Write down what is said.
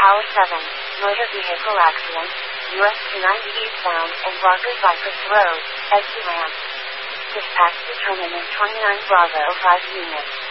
Tower 7, motor vehicle accident, US 290 eastbound and Broadway Bypass Road, exit ramp. Dispatch determined in 29 Bravo 5 units.